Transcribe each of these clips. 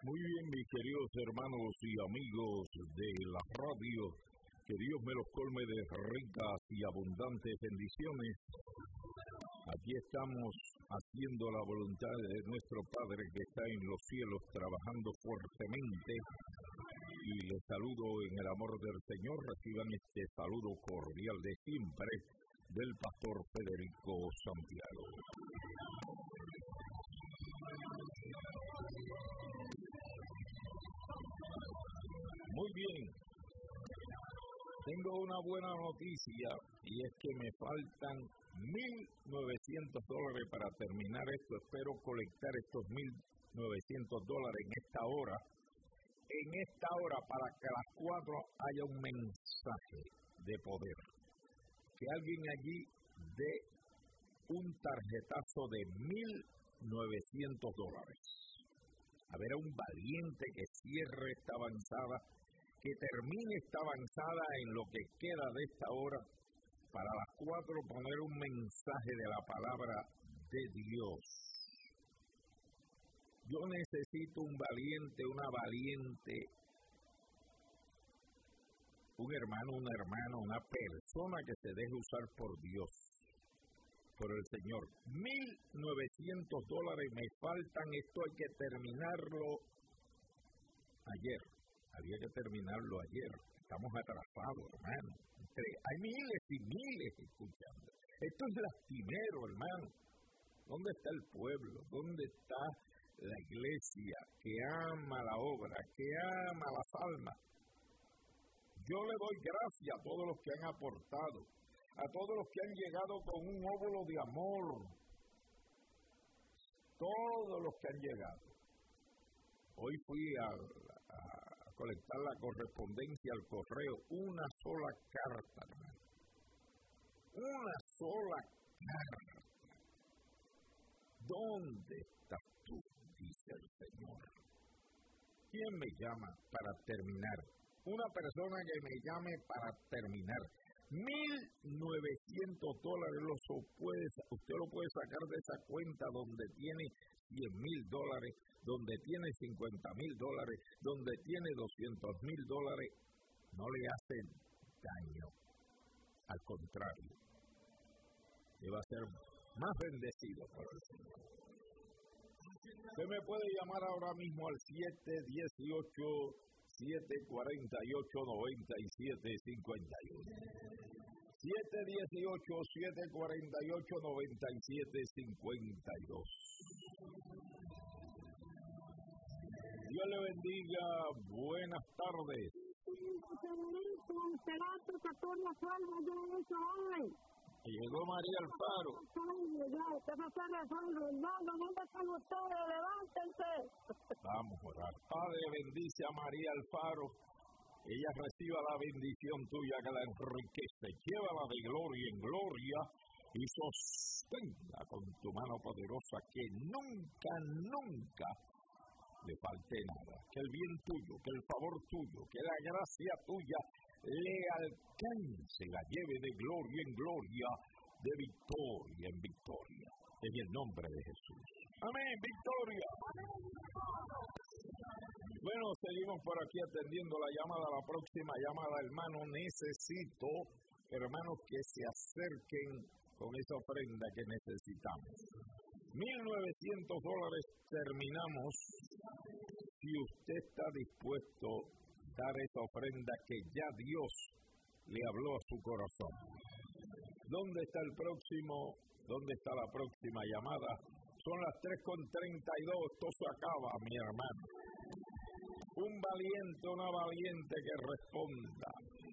Muy bien, mis queridos hermanos y amigos de la radio, que Dios me los colme de ricas y abundantes bendiciones. Aquí estamos haciendo la voluntad de nuestro Padre que está en los cielos, trabajando fuertemente. Y les saludo en el amor del Señor. Reciban este saludo cordial de siempre del pastor Federico Santiago. Muy bien, tengo una buena noticia y es que me faltan $1,900 para terminar esto. Espero colectar estos $1,900 en esta hora. Para que a las 4 haya un mensaje de poder. Que alguien allí dé un tarjetazo de $1,900. A ver, a un valiente que cierre esta avanzada, que termine esta avanzada en lo que queda de esta hora, para las 4 poner un mensaje de la palabra de Dios. Yo necesito un valiente, una valiente, un hermano, una hermana, una persona que se deje usar por Dios, por el Señor. $1,900 me faltan, esto hay que terminarlo ayer. Había que terminarlo ayer. Estamos atrasados, hermano. Hay miles y miles escuchando. Esto es lastimero, hermano. ¿Dónde está el pueblo? ¿Dónde está la iglesia que ama la obra, que ama las almas? Yo le doy gracias a todos los que han aportado, a todos los que han llegado con un óvulo de amor. Todos los que han llegado. Hoy fui a colectar la correspondencia al correo, una sola carta, hermano. Una sola carta. ¿Dónde estás tú? Dice el Señor. ¿Quién me llama para terminar? Una persona que me llame para terminar. $1,900 usted lo puede sacar de esa cuenta donde tiene $100,000, donde tiene $50,000, donde tiene $200,000. No le hace daño. Al contrario, le va a ser más bendecido por el Señor. Usted me puede llamar ahora mismo al 718-748-9751. 718-748-9752. Dios le bendiga. Buenas tardes. Llegó María Alfaro. Vamos a orar. Padre, bendice a María Alfaro. Ella reciba la bendición tuya que la enriquece. Llévala de gloria en gloria y sosténla con tu mano poderosa, que nunca, nunca le falte nada. Que el bien tuyo, que el favor tuyo, que la gracia tuya le alcance, la lleve de gloria en gloria, de victoria en victoria. En el nombre de Jesús. Amén, victoria. Bueno, seguimos por aquí atendiendo la llamada, la próxima llamada, hermano. Necesito, hermanos, que se acerquen con esa ofrenda que necesitamos. $1,900 terminamos. Si usted está dispuesto a dar esa ofrenda que ya Dios le habló a su corazón. ¿Dónde está el próximo? ¿Dónde está la próxima llamada? Son las 3:32, esto se acaba, mi hermano. Un valiente, una valiente que responda.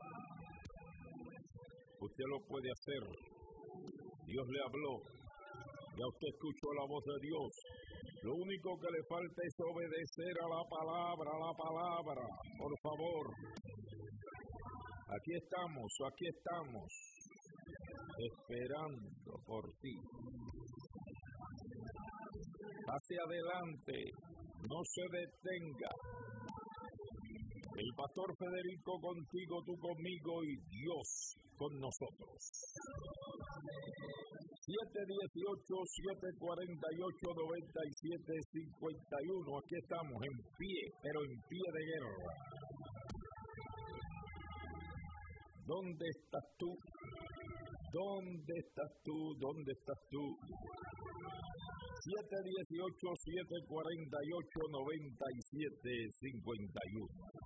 Usted lo puede hacer. Dios le habló. Ya usted escuchó la voz de Dios. Lo único que le falta es obedecer a la palabra. Por favor. Aquí estamos. Esperando por ti. Hacia adelante. No se detenga. El pastor Federico contigo, tú conmigo y Dios con nosotros. 718-748-9751. Aquí estamos, en pie, pero en pie de guerra. ¿Dónde estás tú? ¿Dónde estás tú? ¿Dónde estás tú? 718-748-9751.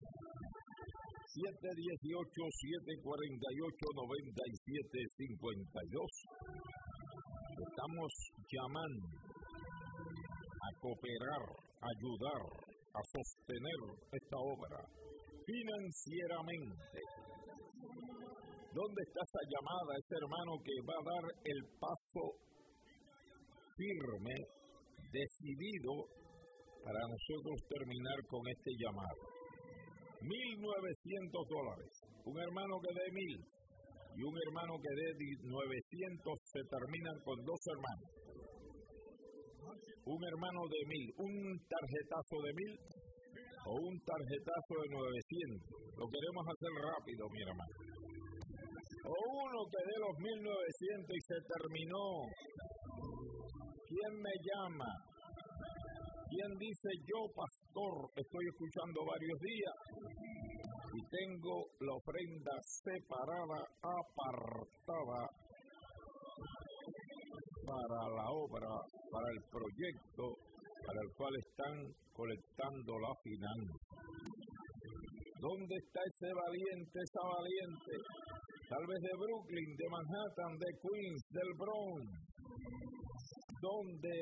718-748-9752. Estamos llamando a cooperar, a ayudar, a sostener esta obra financieramente. ¿Dónde está esa llamada, ese hermano que va a dar el paso firme, decidido, para nosotros terminar con este llamado? $1,900. Un hermano que dé 1,000 y un hermano que dé 900 se terminan con dos hermanos. Un hermano de 1,000, un tarjetazo de 1,000 o un tarjetazo de 900. Lo queremos hacer rápido, mi hermano. O uno que dé los 1,900 y se terminó. ¿Quién me llama? ¿Quién dice yo, pastor? Estoy escuchando varios días y tengo la ofrenda separada, apartada para la obra, para el proyecto para el cual están colectando la finanza. ¿Dónde está ese valiente, esa valiente? Tal vez de Brooklyn, de Manhattan, de Queens, del Bronx. ¿Dónde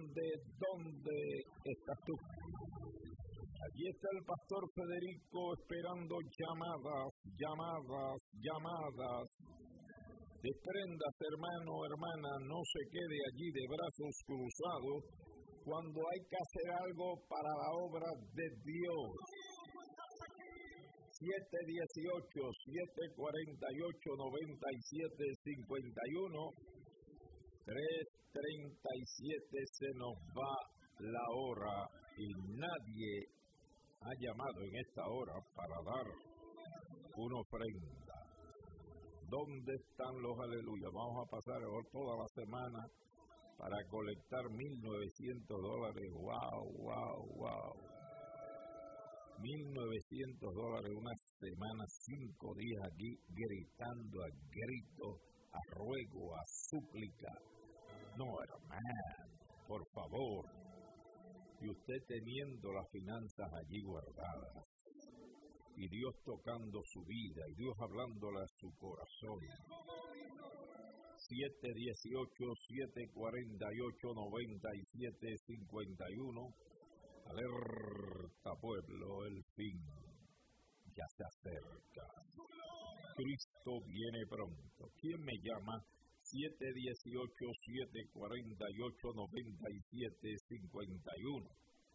estás tú? Allí está el pastor Federico esperando llamadas. Desprendas, hermano, hermana, no se quede allí de brazos cruzados cuando hay que hacer algo para la obra de Dios. 718-748-9751. 3:37 se nos va la hora y nadie ha llamado en esta hora para dar una ofrenda. ¿Dónde están los aleluyas? Vamos a pasar toda la semana para colectar $1,900. ¡Wow! $1,900, una semana, 5 días aquí, gritando a grito, a ruego, a súplica. No, hermano, por favor. Y usted teniendo las finanzas allí guardadas, y Dios tocando su vida, y Dios hablándole a su corazón. 718-748-9751. Alerta, pueblo, el fin ya se acerca. Cristo viene pronto. ¿Quién me llama? 718-748-9751.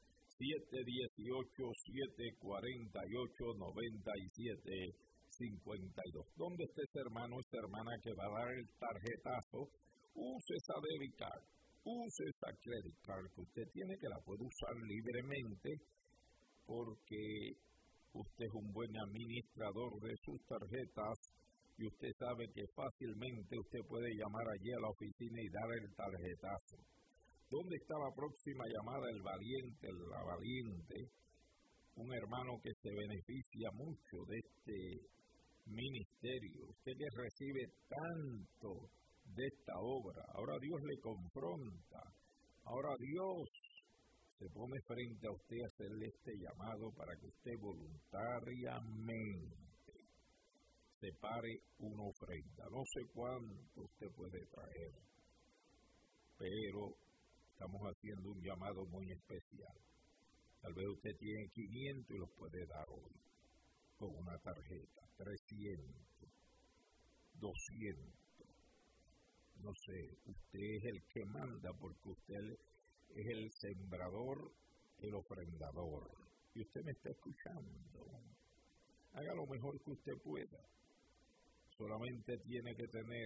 718-748-9752. ¿Dónde está ese hermano, esa hermana que va a dar el tarjetazo? Use esa debit card, use esa credit card que usted tiene, que la puede usar libremente, porque usted es un buen administrador de sus tarjetas y usted sabe que fácilmente usted puede llamar allí a la oficina y dar el tarjetazo. ¿Dónde está la próxima llamada? El valiente, la valiente, un hermano que se beneficia mucho de este ministerio. Usted que recibe tanto de esta obra, ahora Dios le confronta, ahora Dios se pone frente a usted a hacerle este llamado para que usted voluntariamente separe una ofrenda. No sé cuánto usted puede traer, pero estamos haciendo un llamado muy especial. Tal vez usted tiene 500 y los puede dar hoy con una tarjeta, 300, 200. No sé, usted es el que manda, porque usted es el sembrador, el ofrendador. Y usted me está escuchando. Haga lo mejor que usted pueda. Solamente tiene que tener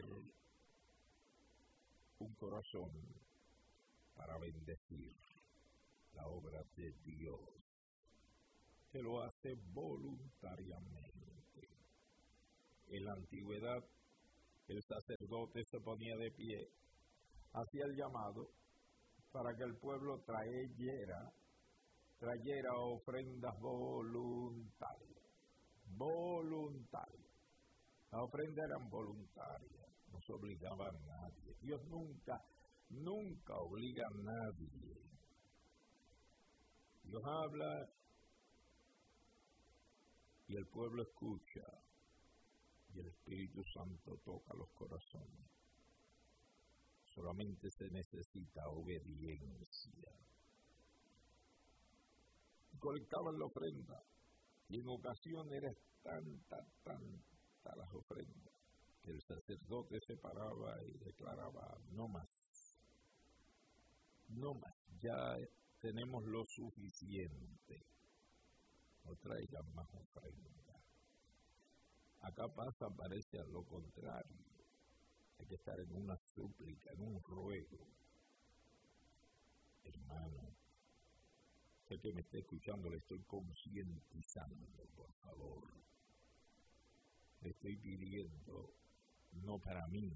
un corazón para bendecir la obra de Dios, que lo hace voluntariamente. En la antigüedad, el sacerdote se ponía de pie hacía el llamado para que el pueblo trayera ofrendas voluntarias. Las ofrendas eran voluntarias, no se obligaba a nadie. Dios nunca obliga a nadie. Dios habla y el pueblo escucha y el Espíritu Santo toca los corazones. Solamente se necesita obediencia. Colectaban la ofrenda y en ocasiones era tanta las ofrendas que el sacerdote se paraba y declaraba: no más, ya tenemos lo suficiente, no traigan más ofrenda. Acá parece a lo contrario, hay que estar en una súplica, en un ruego. Hermano, sé que me está escuchando, le estoy concientizando, por favor. Le estoy pidiendo, no para mí,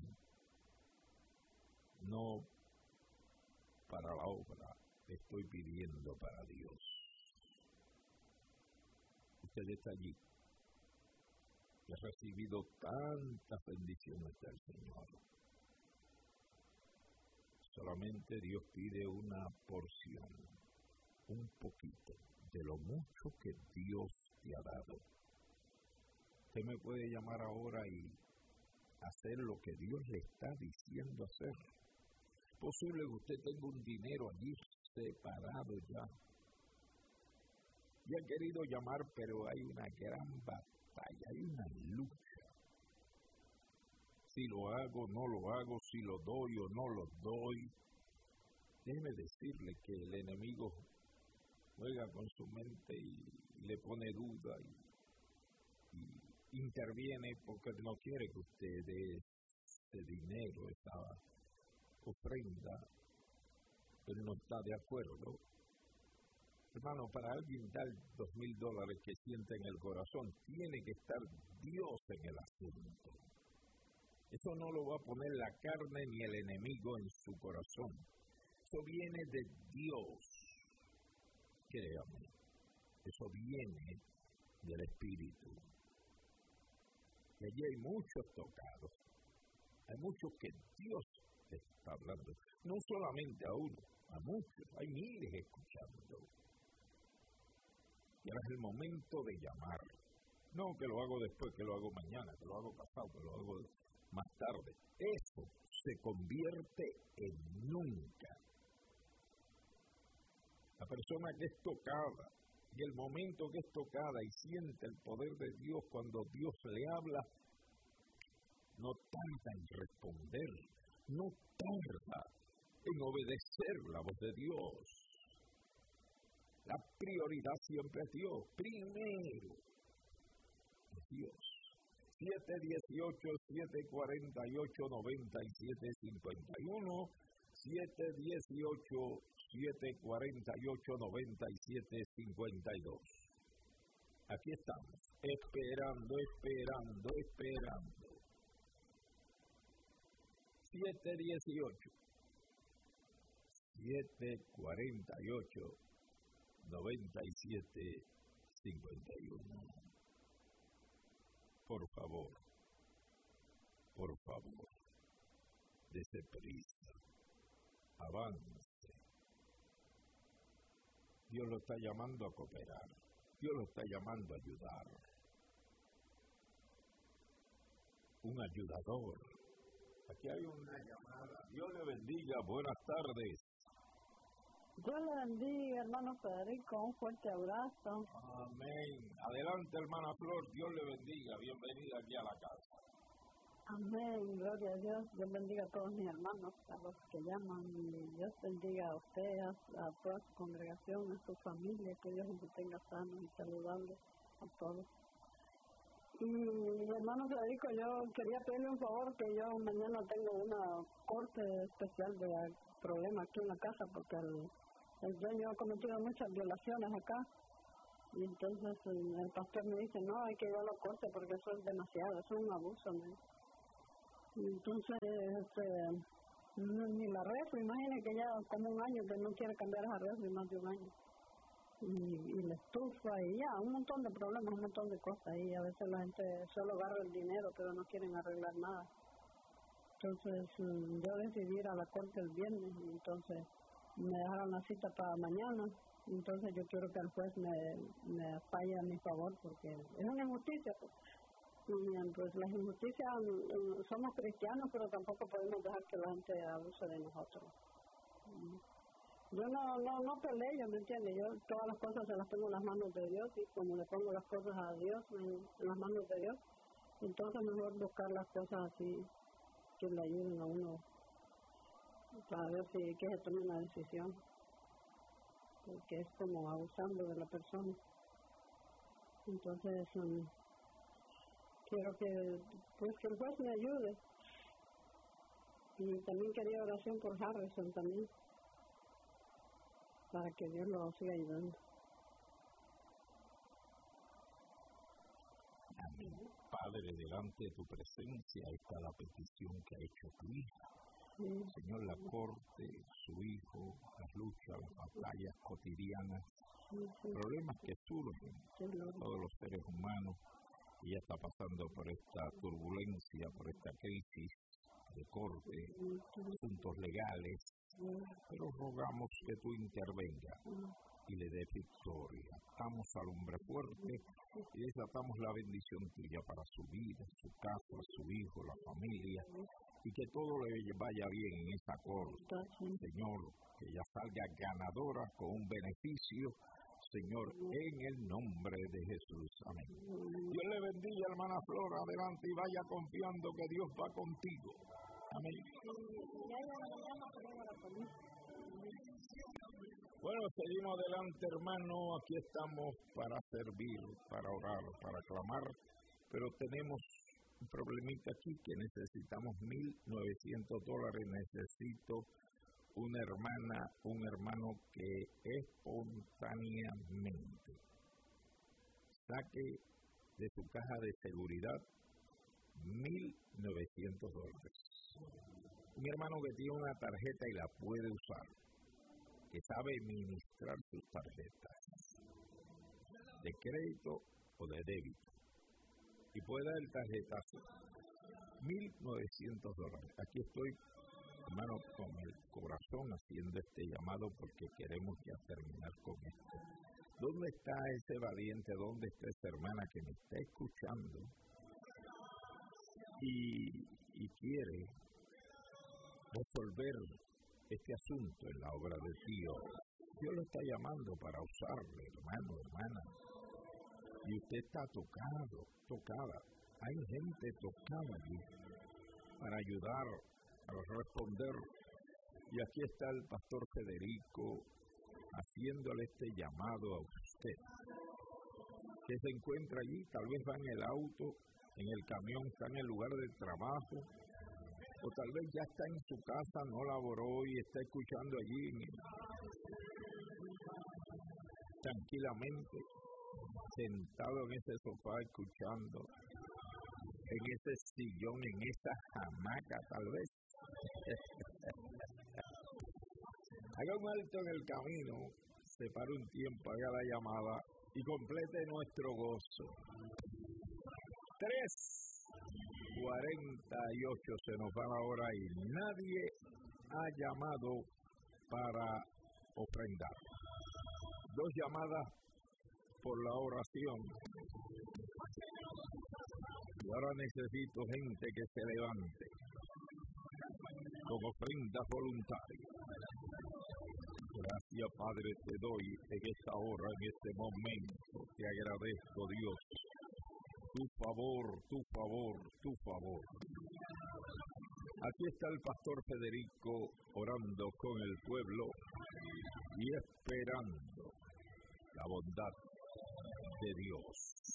no para la obra, estoy pidiendo para Dios. Usted está allí y ha recibido tantas bendiciones del Señor. Solamente Dios pide una porción, un poquito de lo mucho que Dios te ha dado. Usted me puede llamar ahora y hacer lo que Dios le está diciendo hacer. Es posible que usted tenga un dinero allí separado ya. Y ha querido llamar, pero hay una gran batalla, hay una lucha. Si lo hago, no lo hago, si lo doy o no lo doy. Déjeme decirle que el enemigo juega con su mente y le pone duda y interviene porque no quiere que usted dé ese dinero, esa ofrenda. Él no está de acuerdo. Hermano, para alguien dar $2,000 que siente en el corazón, tiene que estar Dios en el asunto. Eso no lo va a poner la carne ni el enemigo en su corazón. Eso viene de Dios. Créame, eso viene del Espíritu. Y allí hay muchos tocados. Hay muchos que Dios está hablando. No solamente a uno, a muchos. Hay miles escuchando. Y ahora es el momento de llamar. No que lo hago después, que lo hago mañana, que lo hago pasado, que lo hago más tarde. Eso se convierte en nunca. La persona que es tocada, y el momento que es tocada y siente el poder de Dios cuando Dios le habla, no tarda en responder, no tarda en obedecer la voz de Dios. La prioridad siempre es Dios. Primero es Dios. 718-748-9751, 718-748-9752. Aquí estamos, esperando. 718-748-9751. Por favor, dese prisa, avance. Dios lo está llamando a cooperar, Dios lo está llamando a ayudar. Un ayudador. Aquí hay una llamada. Dios le bendiga, buenas tardes. Dios le bendiga, hermano Federico, un fuerte abrazo. Amén. Adelante, hermana Flor, Dios le bendiga, bienvenida aquí a la casa. Amén, gloria a Dios. Dios bendiga a todos mis hermanos, a los que llaman, y Dios bendiga a ustedes, a toda su congregación, a su familia, que Dios los tenga sanos y saludables a todos. Y hermano Federico, yo quería pedirle un favor, que yo mañana tengo una corte especial de problemas aquí en la casa, porque el dueño ha cometido muchas violaciones acá, y entonces el pastor me dice, no, hay que llevarlo a corte porque eso es demasiado, eso es un abuso, ¿no? Y entonces Ni la refri, imagínate que ya como un año que no quiere cambiar esa refri, más de un año. Y la estufa y ya, un montón de problemas, un montón de cosas. Y a veces la gente solo agarra el dinero, pero no quieren arreglar nada. Entonces yo decidí ir a la corte el viernes y entonces me dejaron la cita para mañana. Entonces yo quiero que el juez me falle a mi favor porque es una injusticia. Pues las injusticias, somos cristianos, pero tampoco podemos dejar que la gente abuse de nosotros. Yo no peleo, ¿me entiendes? Yo todas las cosas se las pongo en las manos de Dios y como le pongo las cosas a Dios en las manos de Dios, entonces mejor buscar las cosas así que le ayuden a uno para ver si que se tome una decisión, porque es como abusando de la persona. Entonces quiero que el juez me ayude. Y también quería oración por Harrison también, para que Dios lo siga ayudando. Amén. Padre, delante de tu presencia está la petición que ha hecho tu hija. Sí. Señor, la corte, su hijo, las luchas, las batallas cotidianas, problemas que surgen, todos los seres humanos. Ella está pasando por esta turbulencia, por esta crisis de corte, asuntos legales, pero rogamos que tú intervengas y le des victoria. Atamos al hombre fuerte y desatamos la bendición tuya para su vida, su casa, su hijo, la familia, y que todo le vaya bien en esa corte. Señor, que ella salga ganadora con un beneficio, Señor, en el nombre de Jesús. Amén. Dios le bendiga, hermana Flor, adelante y vaya confiando que Dios va contigo. Amén. Bueno, seguimos adelante, hermano. Aquí estamos para servir, para orar, para clamar, pero tenemos un problemita aquí que necesitamos $1,900. Necesito una hermana, un hermano que espontáneamente saque de su caja de seguridad $1,900. Un hermano que tiene una tarjeta y la puede usar, que sabe administrar sus tarjetas de crédito o de débito y puede dar el tarjetazo. $1,900. Aquí estoy, hermano, con el corazón haciendo este llamado porque queremos ya terminar con esto. ¿Dónde está ese valiente? ¿Dónde está esa hermana que me está escuchando y quiere resolver este asunto en la obra de Dios? Dios lo está llamando para usarle, hermano, hermana. Y usted está tocada. Hay gente tocada allí para ayudar a responder. Y aquí está el pastor Federico haciéndole este llamado a usted, que se encuentra allí, tal vez va en el auto, en el camión, está en el lugar de trabajo, o tal vez ya está en su casa, no laboró y está escuchando allí tranquilamente, sentado en ese sofá escuchando, en ese sillón, en esa hamaca tal vez. Haga un alto en el camino, separe un tiempo, haga la llamada y complete nuestro gozo. 3:48 se nos va la hora y nadie ha llamado para ofrendar. 2 llamadas por la oración. Y ahora necesito gente que se levante con ofrendas voluntarias. Gracias, Padre, te doy en esta hora, en este momento. Te agradezco, Dios, tu favor, tu favor, tu favor. Aquí está el pastor Federico orando con el pueblo y esperando la bondad de Dios.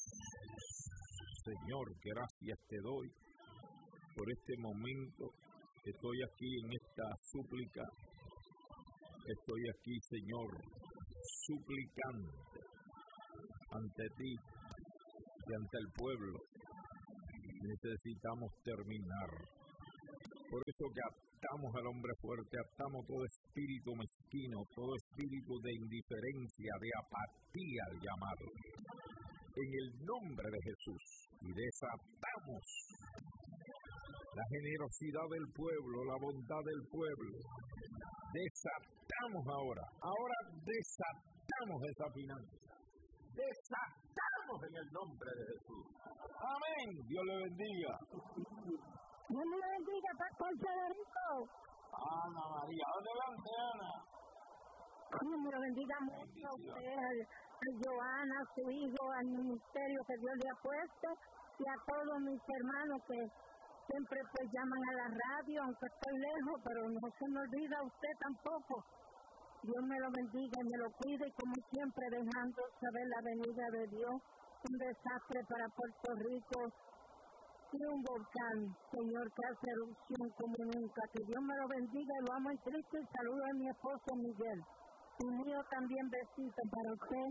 Señor, gracias te doy por este momento. Estoy aquí en esta súplica. Estoy aquí, Señor, suplicante ante ti y ante el pueblo. Necesitamos terminar. Por eso que atamos al hombre fuerte, atamos todo espíritu mezquino, todo espíritu de indiferencia, de apatía al llamado. En el nombre de Jesús, y desatamos la generosidad del pueblo, la bondad del pueblo. Desatamos ahora desatamos esa finanza. Desatamos en el nombre de Jesús. Amén. Dios le bendiga. Dios le bendiga, Pastor Federico. Ana María, adelante, Ana. Dios me lo bendiga mucho a usted, a Joana, a su hijo, al ministerio que Dios le ha puesto, y a todos mis hermanos que siempre pues llaman a la radio, aunque estoy lejos, pero no se me olvida usted tampoco. Dios me lo bendiga y me lo cuide, como siempre dejando saber la venida de Dios. Un desastre para Puerto Rico y un volcán, Señor, que hace erupción como nunca. Que Dios me lo bendiga y lo amo en Cristo, y saludo a mi esposo Miguel. Y mío también besito para usted.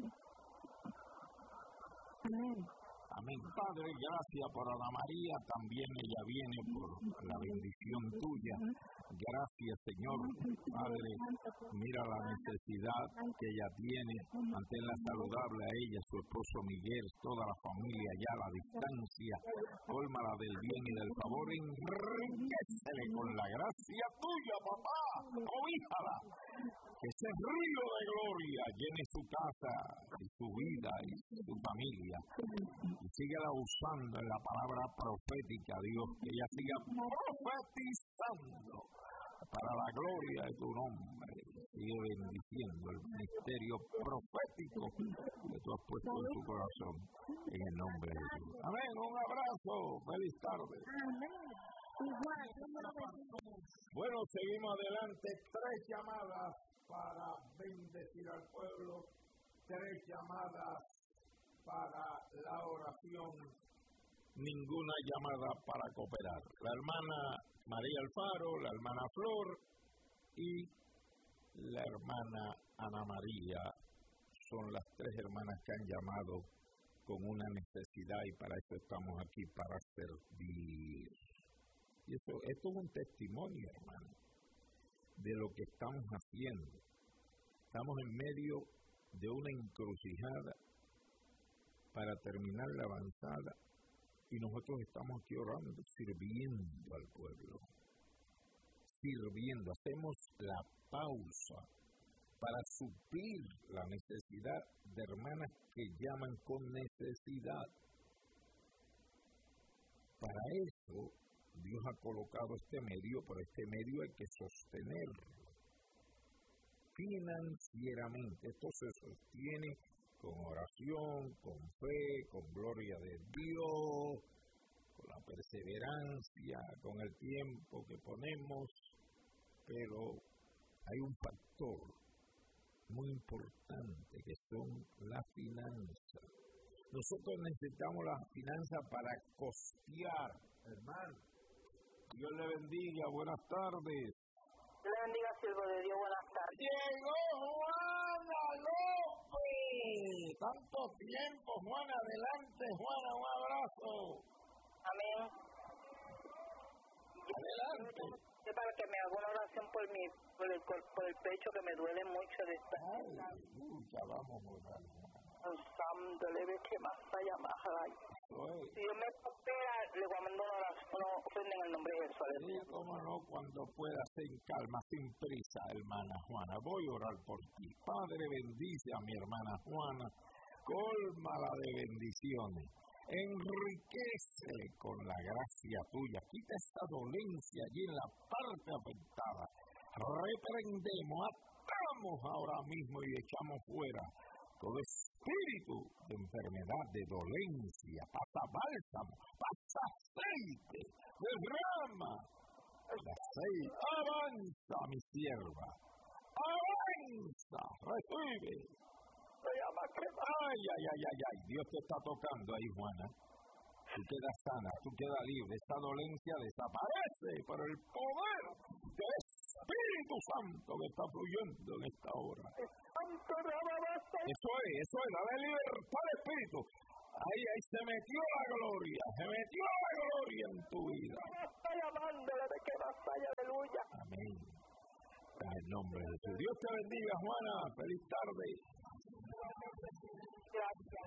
Amén. Amén. Padre, gracias por Ana María, también ella viene por la bendición tuya. Gracias, Señor. Padre, mira la necesidad que ella tiene, manténla saludable a ella, su esposo Miguel, toda la familia allá a la distancia. Cólmala del bien y del favor, enriquecele con la gracia tuya, papá. Cobíjala. Que ese río de gloria llene su casa y su vida y su familia. Y síguela usando en la palabra profética, Dios, que ella siga profetizando para la gloria de tu nombre. Sigue bendiciendo el ministerio profético que tú has puesto en su corazón, en el nombre de Jesús. Amén. Un abrazo. Feliz tarde. Amén. Igual, bueno, seguimos adelante. 3 llamadas para bendecir al pueblo, 3 llamadas para la oración, ninguna llamada para cooperar. La hermana María Alfaro, la hermana Flor y la hermana Ana María son las 3 hermanas que han llamado con una necesidad, y para eso estamos aquí, para servir. Y esto es un testimonio, hermano, de lo que estamos haciendo. Estamos en medio de una encrucijada para terminar la avanzada, y nosotros estamos aquí orando, sirviendo al pueblo. Sirviendo, hacemos la pausa para suplir la necesidad de hermanas que llaman con necesidad. Para eso Dios ha colocado este medio, pero este medio hay que sostenerlo financieramente. Esto se sostiene con oración, con fe, con gloria de Dios, con la perseverancia, con el tiempo que ponemos, pero hay un factor muy importante que son las finanzas. Nosotros necesitamos las finanzas para costear, hermano. Dios le bendiga, buenas tardes. Dios le bendiga, siervo de Dios, buenas tardes. Llegó Juana López. Tanto tiempo, Juana, adelante, Juana, un abrazo. Amén. Adelante. Para que me haga una oración por el pecho, que me duele mucho de esta. Ya vamos a orar. Santo, le ve que más allá más allá. Si Dios me prospera, le voy a mandar una oración, ofrenda en el nombre de Jesús. Sí, cómo no, cuando puedas, en calma, sin prisa, hermana Juana. Voy a orar por ti. Padre, bendice a mi hermana Juana, cólmala de bendiciones, enriquece con la gracia tuya, quita esa dolencia allí en la parte afectada. Reprendemos, atamos ahora mismo y echamos fuera todo espíritu de enfermedad, de dolencia. Pasa bálsamo, pasa aceite, derrama el aceite. Avanza, mi sierva, avanza, recibe. Ay, Dios te está tocando ahí, Juana. Tú quedas sana, tú quedas libre. Esta dolencia desaparece por el poder del Espíritu Santo que está fluyendo en esta hora. Eso es, dale libertad al Espíritu. Ahí se metió la gloria en tu vida. Está llamándole de que más vaya, aleluya. Amén. En el nombre de Jesús. Dios te bendiga, Juana. Feliz tarde. Gracias.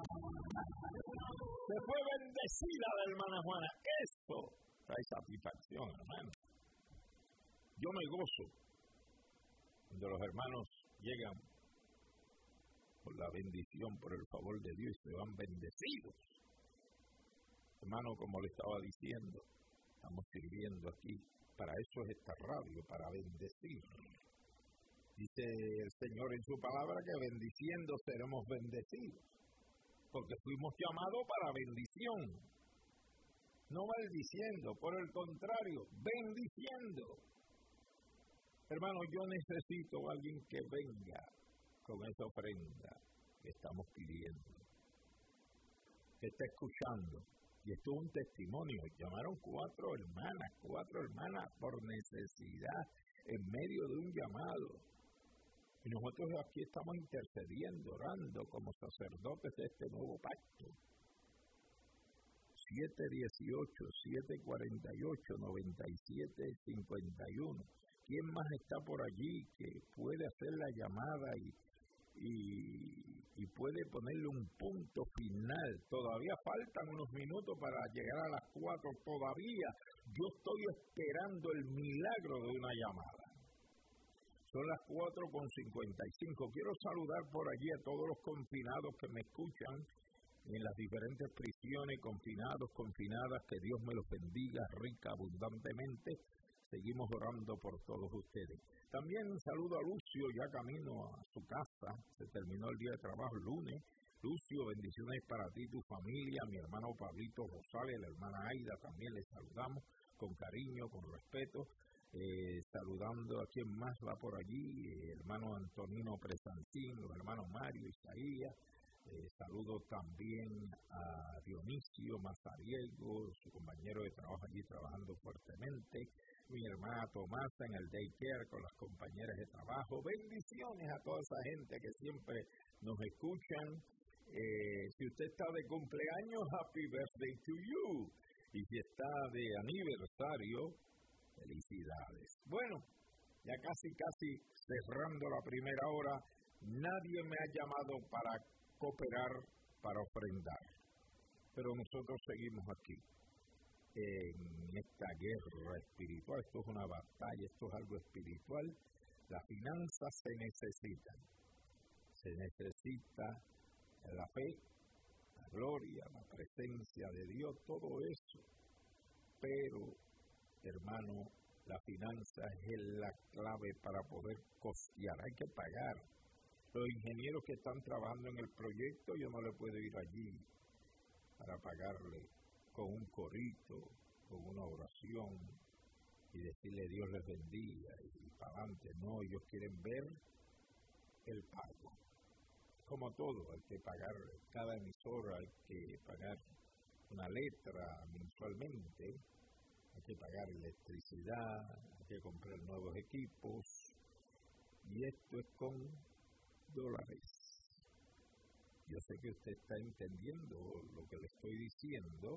Se fue bendecida la hermana Juana. Esto trae satisfacción, hermano. Yo me gozo cuando los hermanos llegan por la bendición, por el favor de Dios, y se van bendecidos. Hermano, como le estaba diciendo, estamos sirviendo aquí. Para eso es esta radio, para bendecir. Dice el Señor en su palabra que bendiciendo seremos bendecidos. Porque fuimos llamados para bendición. No maldiciendo, por el contrario, bendiciendo. Hermano, yo necesito a alguien que venga con esa ofrenda que estamos pidiendo. Que está escuchando. Y esto es un testimonio. Llamaron 4 hermanas por necesidad en medio de un llamado. Y nosotros aquí estamos intercediendo, orando como sacerdotes de este nuevo pacto. 718-748-9751. ¿Quién más está por allí que puede hacer la llamada y puede ponerle un punto final? Todavía faltan unos minutos para llegar a las 4. Todavía yo estoy esperando el milagro de una llamada. Son las 4:55. Quiero saludar por allí a todos los confinados que me escuchan en las diferentes prisiones, confinados, confinadas. Que Dios me los bendiga rica, abundantemente. Seguimos orando por todos ustedes. También un saludo a Lucio, ya camino a su casa. Se terminó el día de trabajo el lunes. Lucio, bendiciones para ti y tu familia. Mi hermano Pablito Rosales, la hermana Aida, también les saludamos con cariño, con respeto. Saludando a quien más va por allí, hermano Antonino Presancín, los hermanos Mario, Isaías. Saludo también a Dionisio Mazariego, su compañero de trabajo allí trabajando fuertemente. Mi hermana Tomasa en el daycare con las compañeras de trabajo. Bendiciones a toda esa gente que siempre nos escuchan. Si usted está de cumpleaños, happy birthday to you. Y si está de aniversario, felicidades. Bueno, ya casi cerrando la primera hora, nadie me ha llamado para cooperar, para ofrendar. Pero nosotros seguimos aquí, en esta guerra espiritual. Esto es una batalla, esto es algo espiritual. Las finanzas se necesitan. Se necesita la fe, la gloria, la presencia de Dios, todo eso. Pero, hermano, la finanza es la clave para poder costear. Hay que pagar. Los ingenieros que están trabajando en el proyecto, yo no le puedo ir allí para pagarle con un corito, con una oración y decirle Dios les bendiga y para adelante. No, ellos quieren ver el pago. Como todo, hay que pagar cada emisora, hay que pagar una letra mensualmente, hay que pagar electricidad, hay que comprar nuevos equipos, y esto es con dólares. Yo sé que usted está entendiendo lo que le estoy diciendo,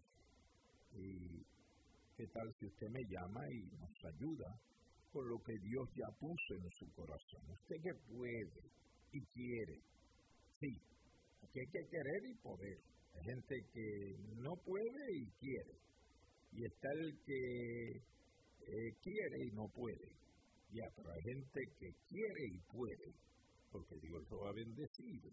y qué tal si usted me llama y nos ayuda con lo que Dios ya puso en su corazón. Usted que puede y quiere, sí, aquí hay que querer y poder. Hay gente que no puede y quiere, y está el que quiere y no puede. Ya, pero hay gente que quiere y puede, porque Dios lo ha bendecido.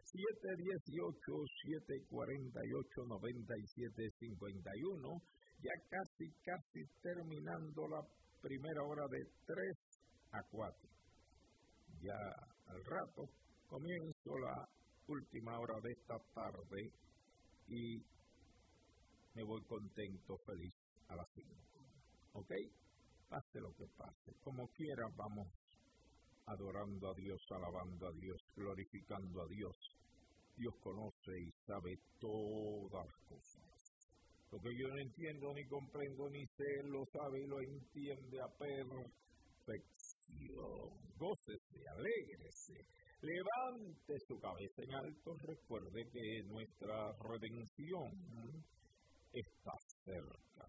718-748-9751. Ya casi terminando la primera hora de 3 a 4. Ya al rato comienzo la última hora de esta tarde y me voy contento, feliz a las 5. ¿Ok? Pase lo que pase. Como quiera, vamos adorando a Dios, alabando a Dios, glorificando a Dios. Dios conoce y sabe todas las cosas. Lo que yo no entiendo, ni comprendo, ni sé, lo sabe y lo entiende a perfección. Gócese, alégrese, Levante su cabeza en alto, recuerde que nuestra redención está cerca.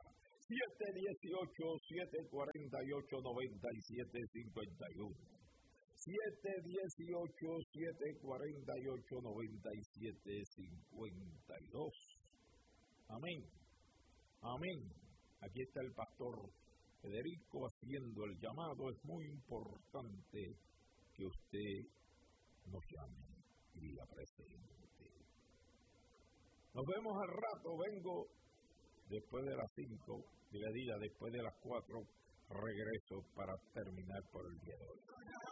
718-748-9751. 718-748-9752. Amén. Amén. Aquí está el pastor Federico haciendo el llamado. Es muy importante que usted nos llame y diga presente. Nos vemos al rato. Vengo después de las 5. Diga, después de las 4. Regreso para terminar por el día de hoy.